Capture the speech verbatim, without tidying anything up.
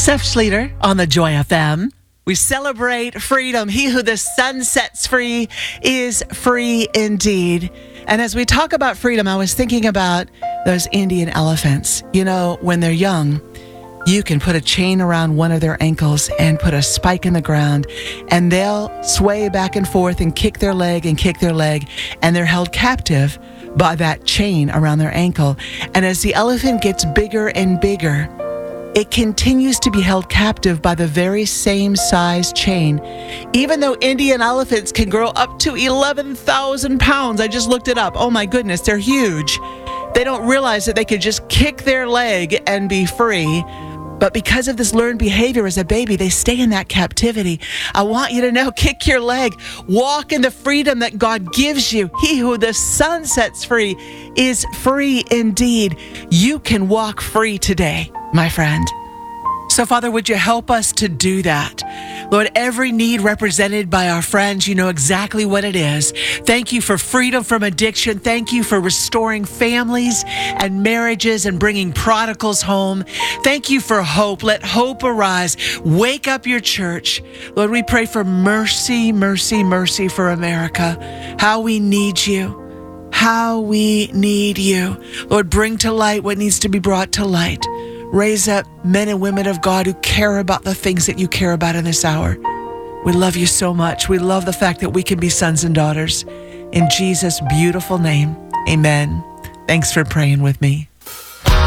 Steph Schleter on the Joy F M. We celebrate freedom. He who the sun sets free is free indeed. And as we talk about freedom, I was thinking about those Indian elephants. You know, when they're young, you can put a chain around one of their ankles and put a spike in the ground, and they'll sway back and forth and kick their leg and kick their leg, and they're held captive by that chain around their ankle. And as the elephant gets bigger and bigger, it continues to be held captive by the very same size chain. Even though Indian elephants can grow up to eleven thousand pounds, I just looked it up. Oh my goodness, they're huge. They don't realize that they could just kick their leg and be free. But because of this learned behavior as a baby, they stay in that captivity. I want you to know, kick your leg. Walk in the freedom that God gives you. He who the sun sets free is free indeed. You can walk free today, my friend. So, Father, would you help us to do that? Lord, every need represented by our friends, you know exactly what it is. Thank you for freedom from addiction. Thank you for restoring families and marriages and bringing prodigals home. Thank you for hope. Let hope arise. Wake up your church. Lord, we pray for mercy, mercy, mercy for America. How we need you. How we need you. Lord, bring to light what needs to be brought to light. Raise up men and women of God who care about the things that you care about in this hour. We love you so much. We love the fact that we can be sons and daughters. In Jesus' beautiful name, amen. Thanks for praying with me.